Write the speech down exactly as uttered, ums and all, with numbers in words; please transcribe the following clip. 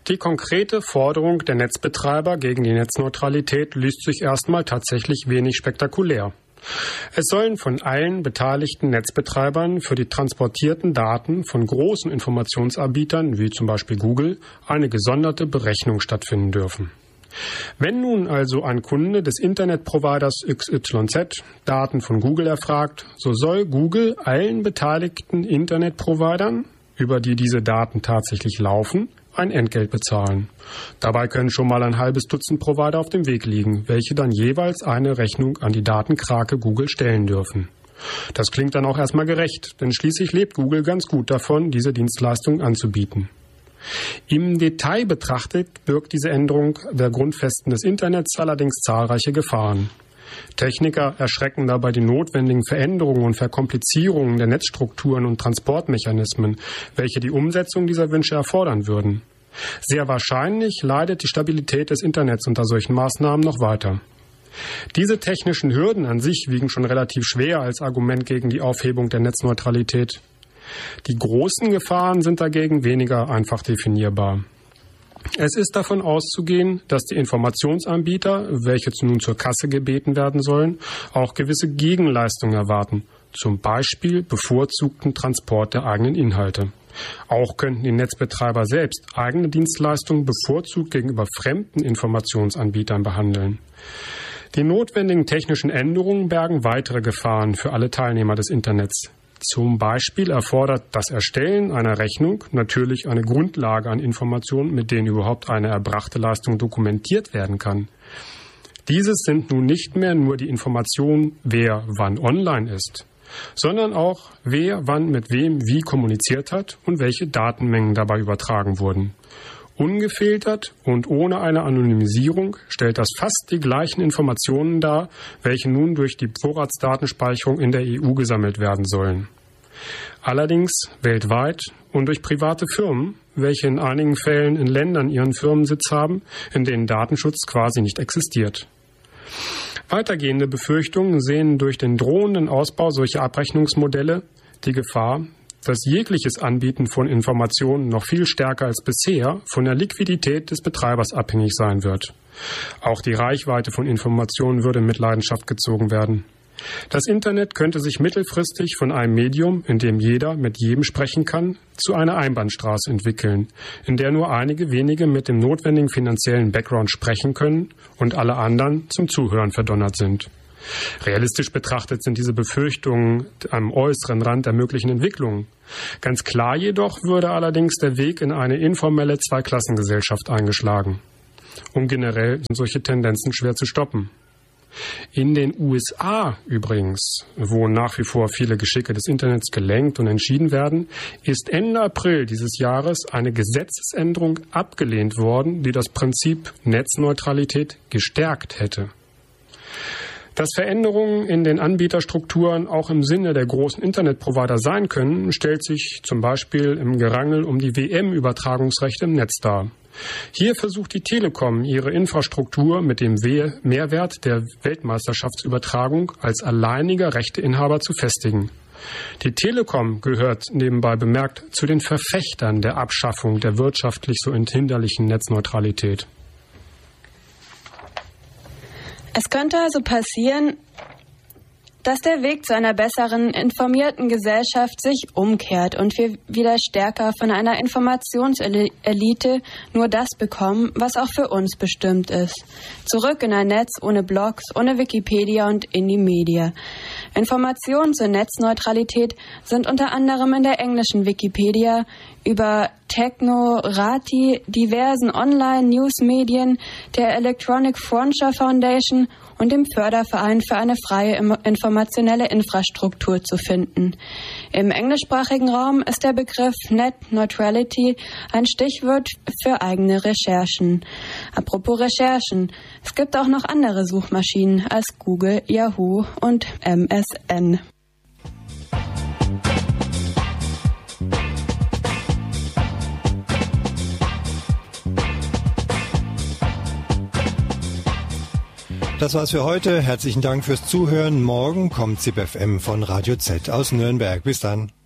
Die konkrete Forderung der Netzbetreiber gegen die Netzneutralität liest sich erstmal tatsächlich wenig spektakulär. Es sollen von allen beteiligten Netzbetreibern für die transportierten Daten von großen Informationsanbietern wie zum Beispiel Google eine gesonderte Berechnung stattfinden dürfen. Wenn nun also ein Kunde des Internetproviders X Y Z Daten von Google erfragt, so soll Google allen beteiligten Internetprovidern, über die diese Daten tatsächlich laufen, ein Entgelt bezahlen. Dabei können schon mal ein halbes Dutzend Provider auf dem Weg liegen, welche dann jeweils eine Rechnung an die Datenkrake Google stellen dürfen. Das klingt dann auch erstmal gerecht, denn schließlich lebt Google ganz gut davon, diese Dienstleistung anzubieten. Im Detail betrachtet birgt diese Änderung der Grundfesten des Internets allerdings zahlreiche Gefahren. Techniker erschrecken dabei die notwendigen Veränderungen und Verkomplizierungen der Netzstrukturen und Transportmechanismen, welche die Umsetzung dieser Wünsche erfordern würden. Sehr wahrscheinlich leidet die Stabilität des Internets unter solchen Maßnahmen noch weiter. Diese technischen Hürden an sich wiegen schon relativ schwer als Argument gegen die Aufhebung der Netzneutralität. Die großen Gefahren sind dagegen weniger einfach definierbar. Es ist davon auszugehen, dass die Informationsanbieter, welche nun zur Kasse gebeten werden sollen, auch gewisse Gegenleistungen erwarten, zum Beispiel bevorzugten Transport der eigenen Inhalte. Auch könnten die Netzbetreiber selbst eigene Dienstleistungen bevorzugt gegenüber fremden Informationsanbietern behandeln. Die notwendigen technischen Änderungen bergen weitere Gefahren für alle Teilnehmer des Internets. Zum Beispiel erfordert das Erstellen einer Rechnung natürlich eine Grundlage an Informationen, mit denen überhaupt eine erbrachte Leistung dokumentiert werden kann. Dieses sind nun nicht mehr nur die Informationen, wer wann online ist, sondern auch, wer wann mit wem wie kommuniziert hat und welche Datenmengen dabei übertragen wurden. Ungefiltert und ohne eine Anonymisierung stellt das fast die gleichen Informationen dar, welche nun durch die Vorratsdatenspeicherung in der E U gesammelt werden sollen. Allerdings weltweit und durch private Firmen, welche in einigen Fällen in Ländern ihren Firmensitz haben, in denen Datenschutz quasi nicht existiert. Weitergehende Befürchtungen sehen durch den drohenden Ausbau solcher Abrechnungsmodelle die Gefahr, dass jegliches Anbieten von Informationen noch viel stärker als bisher von der Liquidität des Betreibers abhängig sein wird. Auch die Reichweite von Informationen würde in Mitleidenschaft gezogen werden. Das Internet könnte sich mittelfristig von einem Medium, in dem jeder mit jedem sprechen kann, zu einer Einbahnstraße entwickeln, in der nur einige wenige mit dem notwendigen finanziellen Background sprechen können und alle anderen zum Zuhören verdonnert sind. Realistisch betrachtet sind diese Befürchtungen am äußeren Rand der möglichen Entwicklungen. Ganz klar jedoch würde allerdings der Weg in eine informelle Zweiklassengesellschaft eingeschlagen. Und generell sind solche Tendenzen schwer zu stoppen. In den U S A übrigens, wo nach wie vor viele Geschicke des Internets gelenkt und entschieden werden, ist Ende April dieses Jahres eine Gesetzesänderung abgelehnt worden, die das Prinzip Netzneutralität gestärkt hätte. Dass Veränderungen in den Anbieterstrukturen auch im Sinne der großen Internetprovider sein können, stellt sich zum Beispiel im Gerangel um die W M-Übertragungsrechte im Netz dar. Hier versucht die Telekom, ihre Infrastruktur mit dem Mehrwert der Weltmeisterschaftsübertragung als alleiniger Rechteinhaber zu festigen. Die Telekom gehört nebenbei bemerkt zu den Verfechtern der Abschaffung der wirtschaftlich so hinderlichen Netzneutralität. Es könnte also passieren, dass der Weg zu einer besseren, informierten Gesellschaft sich umkehrt und wir wieder stärker von einer Informationselite nur das bekommen, was auch für uns bestimmt ist. Zurück in ein Netz ohne Blogs, ohne Wikipedia und Indie-Media. Informationen zur Netzneutralität sind unter anderem in der englischen Wikipedia über Technorati, diversen Online-News-Medien, der Electronic Frontier Foundation und dem Förderverein für eine freie informationelle Infrastruktur zu finden. Im englischsprachigen Raum ist der Begriff Net Neutrality ein Stichwort für eigene Recherchen. Apropos Recherchen, es gibt auch noch andere Suchmaschinen als Google, Yahoo und M S N. Das war's für heute. Herzlichen Dank fürs Zuhören. Morgen kommt Z I P F M von Radio Z aus Nürnberg. Bis dann.